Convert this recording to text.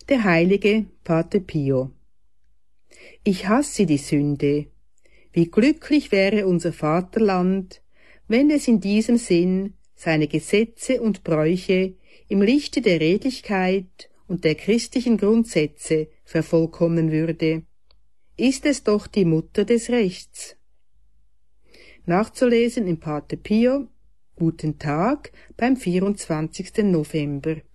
Der heilige Pater Pio. Ich hasse die Sünde. Wie glücklich wäre unser Vaterland, wenn es in diesem Sinn seine Gesetze und Bräuche im Lichte der Redlichkeit und der christlichen Grundsätze vervollkommnen würde. Ist es doch die Mutter des Rechts. Nachzulesen im Pater Pio, Guten Tag, beim 24. November.